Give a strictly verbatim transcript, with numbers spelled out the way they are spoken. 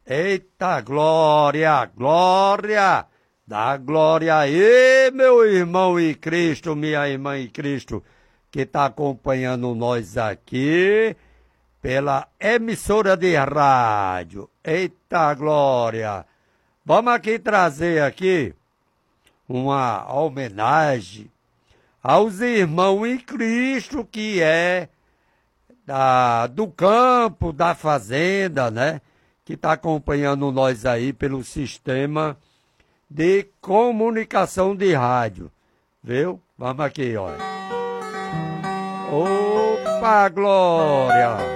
Eita, glória, glória! Dá glória aí, meu irmão e Cristo, minha irmã e Cristo, que está acompanhando nós aqui pela emissora de rádio. Eita, glória! Vamos aqui trazer aqui uma homenagem aos irmãos em Cristo que é da, do campo, da fazenda, né? Que está acompanhando nós aí pelo sistema de comunicação de rádio, viu? Vamos aqui, olha. Opa, glória!